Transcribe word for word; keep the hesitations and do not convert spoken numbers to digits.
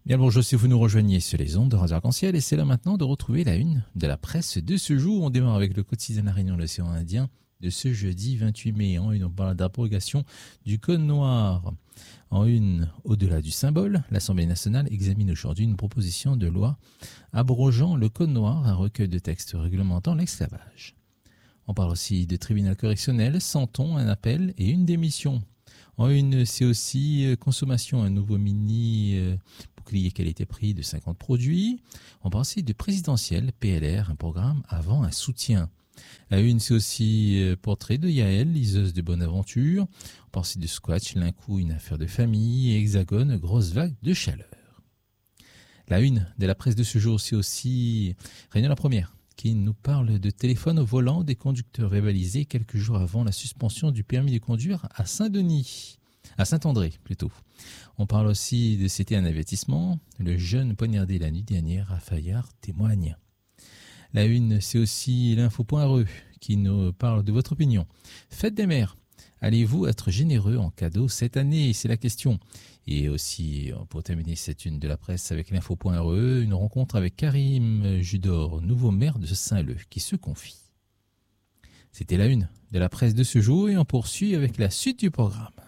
Bien le bonjour si vous nous rejoignez sur les ondes de Radio Arc-en-Ciel et c'est là maintenant de retrouver la une de la presse de ce jour. On démarre avec le quotidien La Réunion de l'Océan Indien de ce jeudi vingt-huit mai. En une, on parle d'abrogation du Code noir. En une, au-delà du symbole, l'Assemblée nationale examine aujourd'hui une proposition de loi abrogeant le Code noir, un recueil de textes réglementant l'esclavage. On parle aussi de tribunal correctionnel, Santon, un appel et une démission. En une, c'est aussi euh, consommation, un nouveau mini euh, bouclier qualité prix de cinquante produits. On parle aussi de présidentiel, P L R, un programme avant un soutien. La une, c'est aussi euh, portrait de Yaël, liseuse de bonne aventure. On parle aussi de Squatch, Lincou, une affaire de famille. Et Hexagone, grosse vague de chaleur. La une de la presse de ce jour, c'est aussi Réunion la première, qui nous parle de téléphone au volant des conducteurs verbalisés quelques jours avant la suspension du permis de conduire à Saint-Denis, à Saint-André plutôt. On parle aussi de c'était un avertissement, le jeune poignardé la nuit dernière à Fayard témoigne. La une, c'est aussi l'info.re qui nous parle de votre opinion. Fête des mères, allez-vous être généreux en cadeau cette année? C'est la question. Et aussi, pour terminer cette une de la presse avec l'info.re, une rencontre avec Karim Judor, nouveau maire de Saint-Leu, qui se confie. C'était la une de la presse de ce jour et on poursuit avec la suite du programme.